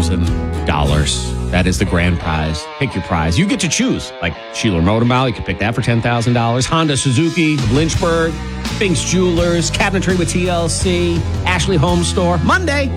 $10,000. That is the grand prize. Pick your prize. You get to choose. Like Sheeler Motor Mile, you can pick that for $10,000. Honda, Suzuki, Lynchburg, Fink's Jewelers, Cabinetry with TLC, Ashley Home Store. Monday.